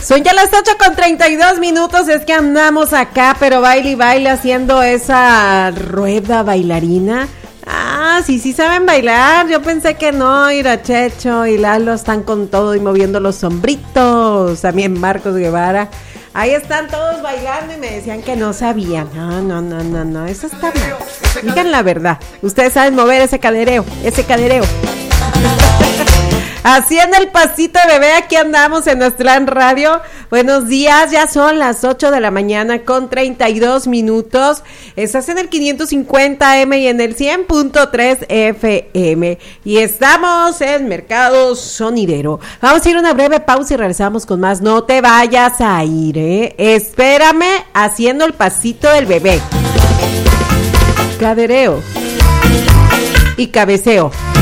Son ya las 8:32, es que andamos acá, pero baile y baile haciendo esa rueda bailarina. Ah, sí saben bailar, yo pensé que no, Irachecho y Lalo están con todo y moviendo los sombritos, también Marcos Guevara. Ahí están todos bailando y me decían que no sabían. No, eso está mal. Digan la verdad, ustedes saben mover ese cadereo. Haciendo el pasito de bebé, aquí andamos en Aztlán Radio. Buenos días, ya son las 8 de la mañana con 32 minutos. Estás en el 550M y en el 100.3 FM. Y estamos en Mercado Sonidero. Vamos a ir a una breve pausa y regresamos con más. No te vayas a ir, Espérame haciendo el pasito del bebé. Cadereo y cabeceo.